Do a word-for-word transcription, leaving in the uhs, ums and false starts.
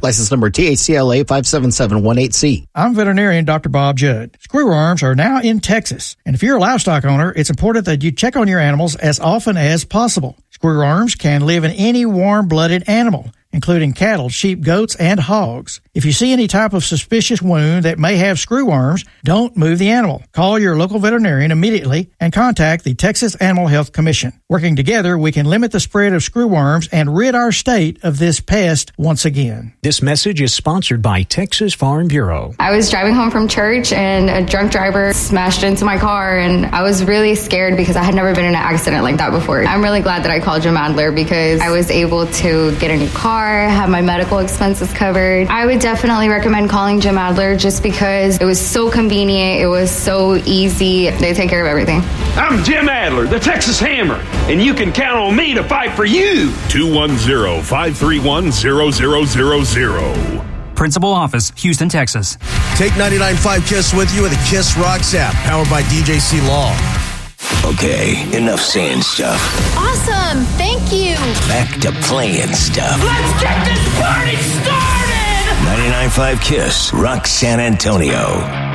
License number T H C L A five seven seven one eight C. I'm veterinarian Doctor Bob Judd. Screwworms are now in Texas, and if you're a livestock owner, it's important that you check on your animals as often as possible. Screwworms can live in any warm-blooded animal, including cattle, sheep, goats, and hogs. If you see any type of suspicious wound that may have screwworms, don't move the animal. Call your local veterinarian immediately and contact the Texas Animal Health Commission. Working together, we can limit the spread of screwworms and rid our state of this pest once again. This message is sponsored by Texas Farm Bureau. I was driving home from church and a drunk driver smashed into my car, and I was really scared because I had never been in an accident like that before. I'm really glad that I called Jim Adler because I was able to get a new car, have my medical expenses covered. I would definitely recommend calling Jim Adler just because it was so convenient, it was so easy. They take care of everything. I'm Jim Adler, the Texas Hammer, and you can count on me to fight for you. two one zero, five three one, zero zero zero zero. Principal office, Houston, Texas. Take ninety-nine point five KISS with you with the KISS Rocks app, powered by D J C Law. Okay, enough saying stuff. Awesome, thank you. Back to playing stuff. Let's get this party started! ninety-nine point five KISS, Rock San Antonio.